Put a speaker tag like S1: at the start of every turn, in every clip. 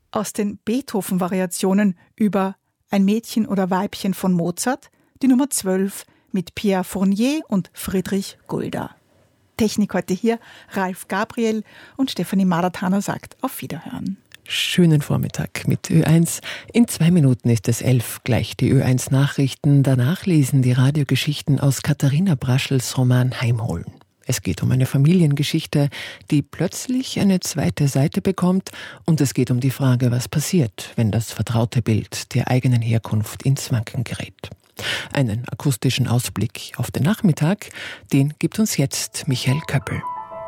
S1: Aus den Beethoven-Variationen über Ein Mädchen oder Weibchen von Mozart, die Nummer 12 mit Pierre Fournier und Friedrich Gulda. Technik heute hier, Ralf Gabriel, und Stefanie Madatana sagt auf Wiederhören.
S2: Schönen Vormittag mit Ö1. In 2 Minuten ist es 11, gleich die Ö1 Nachrichten. Danach lesen die Radiogeschichten aus Katharina Braschels Roman Heimholen. Es geht um eine Familiengeschichte, die plötzlich eine zweite Seite bekommt, und es geht um die Frage, was passiert, wenn das vertraute Bild der eigenen Herkunft ins Wanken gerät. Einen akustischen Ausblick auf den Nachmittag, den gibt uns jetzt Michael Köppel.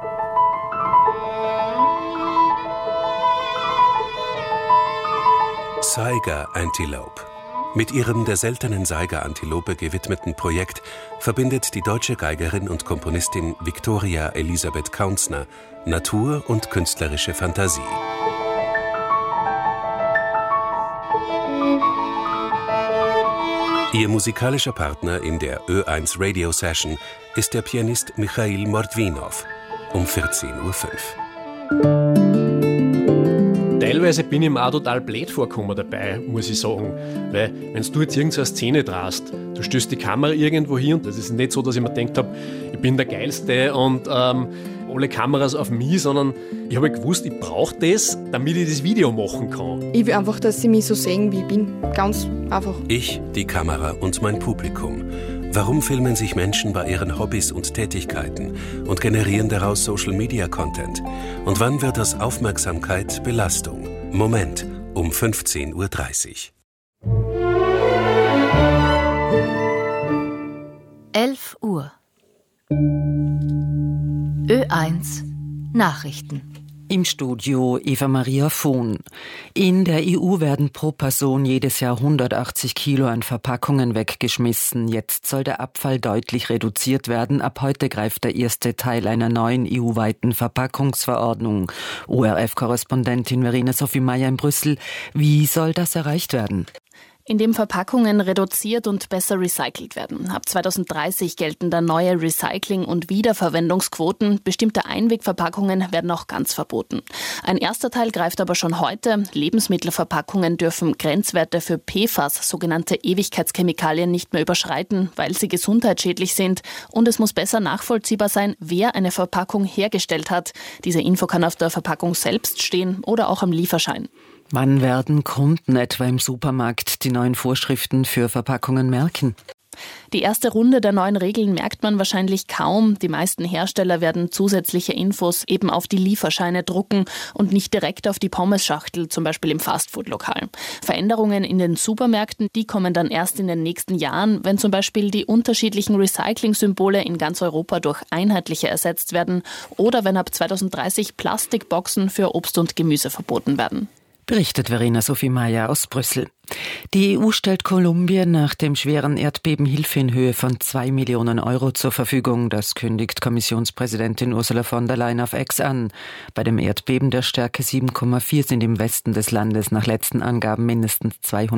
S3: Saiga Antelope. Mit ihrem der seltenen Saiga-Antilope gewidmeten Projekt verbindet die deutsche Geigerin und Komponistin Viktoria Elisabeth Kaunsner Natur und künstlerische Fantasie. Ihr musikalischer Partner in der Ö1 Radio Session ist der Pianist Michail Mordwinow um 14:05 Uhr.
S4: Teilweise bin ich mir auch total blöd vorgekommen dabei, muss ich sagen. Weil, wenn du jetzt irgendeine Szene drehst, du stößt die Kamera irgendwo hin, und das ist nicht so, dass ich mir gedacht habe, ich bin der Geilste und alle Kameras auf mich, sondern ich habe gewusst, ich brauche das, damit ich das Video machen kann.
S5: Ich will einfach, dass sie mich so sehen, wie ich bin. Ganz einfach.
S3: Ich, die Kamera und mein Publikum. Warum filmen sich Menschen bei ihren Hobbys und Tätigkeiten und generieren daraus Social-Media-Content? Und wann wird aus Aufmerksamkeit Belastung? Moment, um 15:30 Uhr.
S6: 11 Uhr. Ö1 Nachrichten.
S7: Im Studio Eva-Maria Vohn. In der EU werden pro Person jedes Jahr 180 Kilo an Verpackungen weggeschmissen. Jetzt soll der Abfall deutlich reduziert werden. Ab heute greift der erste Teil einer neuen EU-weiten Verpackungsverordnung. ORF-Korrespondentin Verena Sophie-Meyer in Brüssel. Wie soll das erreicht werden?
S8: Indem Verpackungen reduziert und besser recycelt werden. Ab 2030 gelten dann neue Recycling- und Wiederverwendungsquoten. Bestimmte Einwegverpackungen werden auch ganz verboten. Ein erster Teil greift aber schon heute. Lebensmittelverpackungen dürfen Grenzwerte für PFAS, sogenannte Ewigkeitschemikalien, nicht mehr überschreiten, weil sie gesundheitsschädlich sind. Und es muss besser nachvollziehbar sein, wer eine Verpackung hergestellt hat. Diese Info kann auf der Verpackung selbst stehen oder auch am Lieferschein.
S7: Wann werden Kunden etwa im Supermarkt die neuen Vorschriften für Verpackungen merken?
S8: Die erste Runde der neuen Regeln merkt man wahrscheinlich kaum. Die meisten Hersteller werden zusätzliche Infos eben auf die Lieferscheine drucken und nicht direkt auf die Pommesschachtel, zum Beispiel im Fastfood-Lokal. Veränderungen in den Supermärkten, die kommen dann erst in den nächsten Jahren, wenn zum Beispiel die unterschiedlichen Recycling-Symbole in ganz Europa durch einheitliche ersetzt werden oder wenn ab 2030 Plastikboxen für Obst und Gemüse verboten werden.
S7: Berichtet Verena Sophie-Meyer aus Brüssel. Die EU stellt Kolumbien nach dem schweren Erdbeben Hilfe in Höhe von 2 Millionen Euro zur Verfügung. Das kündigt Kommissionspräsidentin Ursula von der Leyen auf X an. Bei dem Erdbeben der Stärke 7,4 sind im Westen des Landes nach letzten Angaben mindestens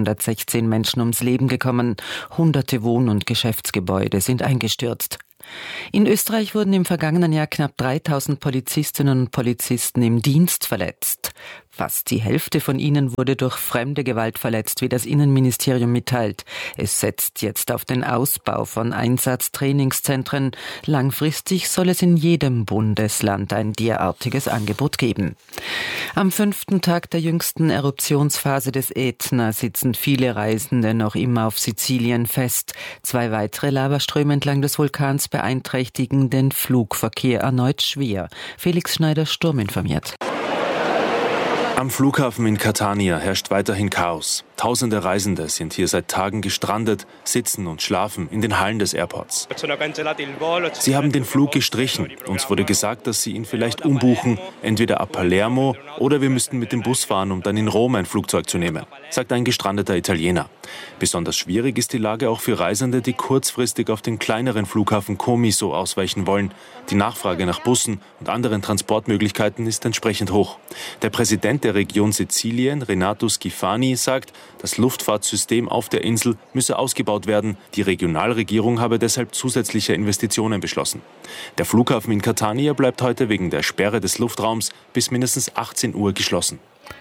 S7: 216 Menschen ums Leben gekommen. Hunderte Wohn- und Geschäftsgebäude sind eingestürzt. In Österreich wurden im vergangenen Jahr knapp 3000 Polizistinnen und Polizisten im Dienst verletzt. Fast die Hälfte von ihnen wurde durch fremde Gewalt verletzt, wie das Innenministerium mitteilt. Es setzt jetzt auf den Ausbau von Einsatztrainingszentren. Langfristig soll es in jedem Bundesland ein derartiges Angebot geben. Am 5. Tag der jüngsten Eruptionsphase des Ätna sitzen viele Reisende noch immer auf Sizilien fest. 2 weitere Lavaströme entlang des Vulkans beeinträchtigen den Flugverkehr erneut schwer. Felix Schneider-Sturm informiert.
S9: Am Flughafen in Catania herrscht weiterhin Chaos. Tausende Reisende sind hier seit Tagen gestrandet, sitzen und schlafen in den Hallen des Airports. Sie haben den Flug gestrichen. Uns wurde gesagt, dass sie ihn vielleicht umbuchen, entweder ab Palermo oder wir müssten mit dem Bus fahren, um dann in Rom ein Flugzeug zu nehmen, sagt ein gestrandeter Italiener. Besonders schwierig ist die Lage auch für Reisende, die kurzfristig auf den kleineren Flughafen Comiso ausweichen wollen. Die Nachfrage nach Bussen und anderen Transportmöglichkeiten ist entsprechend hoch. Der Präsident der Region Sizilien, Renato Schifani, sagt, das Luftfahrtsystem auf der Insel müsse ausgebaut werden. Die Regionalregierung habe deshalb zusätzliche Investitionen beschlossen. Der Flughafen in Catania bleibt heute wegen der Sperre des Luftraums bis mindestens 18 Uhr geschlossen.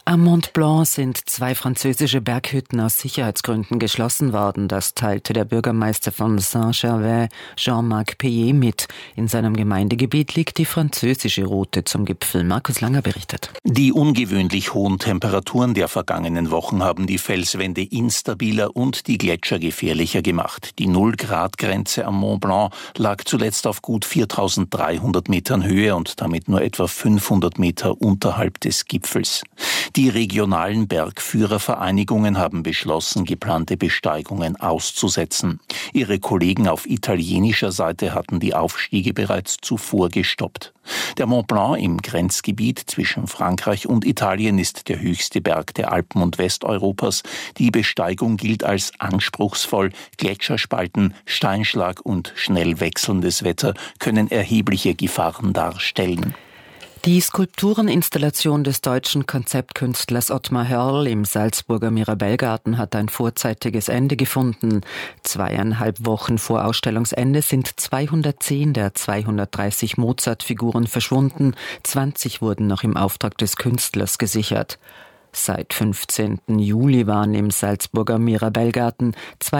S7: Am Mont Blanc sind 2 französische Berghütten aus Sicherheitsgründen geschlossen worden. Das teilte der Bürgermeister von Saint-Gervais, Jean-Marc Payet, mit. In seinem Gemeindegebiet liegt die französische Route zum Gipfel. Markus Langer berichtet.
S10: Die ungewöhnlich hohen Temperaturen der vergangenen Wochen haben die Felswände instabiler und die Gletscher gefährlicher gemacht. Die 0-Grad-Grenze am Mont Blanc lag zuletzt auf gut 4.300 Metern Höhe und damit nur etwa 500 Meter unterhalb des Gipfels. Die regionalen Bergführervereinigungen haben beschlossen, geplante Besteigungen auszusetzen. Ihre Kollegen auf italienischer Seite hatten die Aufstiege bereits zuvor gestoppt. Der Mont Blanc im Grenzgebiet zwischen Frankreich und Italien ist der höchste Berg der Alpen und Westeuropas. Die Besteigung gilt als anspruchsvoll. Gletscherspalten, Steinschlag und schnell wechselndes Wetter können erhebliche Gefahren darstellen.
S7: Die Skulptureninstallation des deutschen Konzeptkünstlers Ottmar Hörl im Salzburger Mirabellgarten hat ein vorzeitiges Ende gefunden. 2,5 Wochen vor Ausstellungsende sind 210 der 230 Mozart-Figuren verschwunden. 20 wurden noch im Auftrag des Künstlers gesichert. Seit 15. Juli waren im Salzburger Mirabellgarten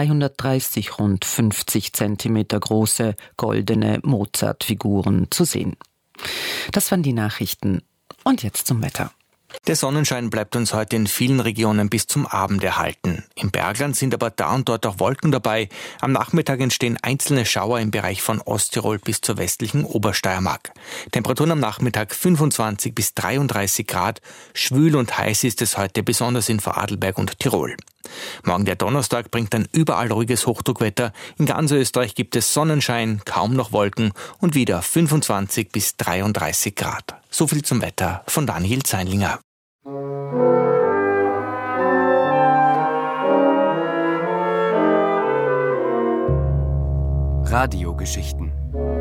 S7: 230 rund 50 Zentimeter große goldene Mozart-Figuren zu sehen. Das waren die Nachrichten. Und jetzt zum Wetter.
S11: Der Sonnenschein bleibt uns heute in vielen Regionen bis zum Abend erhalten. Im Bergland sind aber da und dort auch Wolken dabei. Am Nachmittag entstehen einzelne Schauer im Bereich von Osttirol bis zur westlichen Obersteiermark. Temperaturen am Nachmittag 25 bis 33 Grad. Schwül und heiß ist es heute besonders in Vorarlberg und Tirol. Morgen der Donnerstag bringt dann überall ruhiges Hochdruckwetter. In ganz Österreich gibt es Sonnenschein, kaum noch Wolken und wieder 25 bis 33 Grad. So viel zum Wetter von Daniel Zeinlinger.
S12: Radiogeschichten